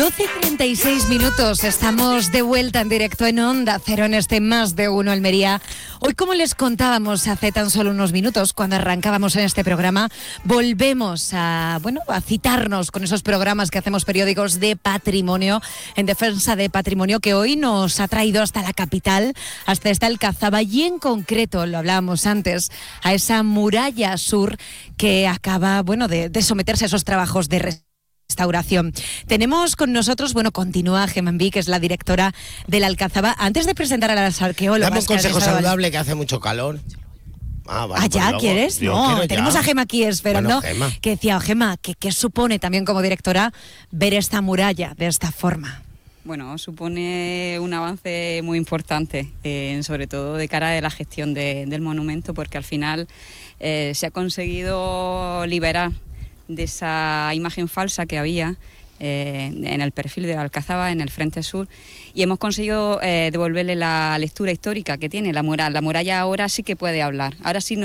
12:36, estamos de vuelta en directo en Onda Cero en este Más de Uno Almería. Hoy, como les contábamos hace tan solo unos minutos, cuando arrancábamos en este programa, volvemos a citarnos con esos programas que hacemos periódicos de patrimonio, en defensa de patrimonio, que hoy nos ha traído hasta la capital, hasta esta Alcazaba, y en concreto, lo hablábamos antes, a esa muralla sur que acaba, de someterse a esos trabajos de restauración. Tenemos con nosotros, continúa Gemma Enví, que es la directora de la Alcazaba. Antes de presentar a las arqueólogas... Dame un consejo saludable, que hace mucho calor. Vale, ¿ya quieres? No, tenemos a Gemma aquí esperando. Gemma. Que decía, Gemma, ¿qué supone también como directora ver esta muralla de esta forma? Bueno, supone un avance muy importante, sobre todo de cara a la gestión del monumento, porque al final se ha conseguido liberar de esa imagen falsa que había en el perfil de la Alcazaba, en el frente sur, y hemos conseguido devolverle la lectura histórica que tiene la muralla. La muralla ahora sí que puede hablar, ahora sí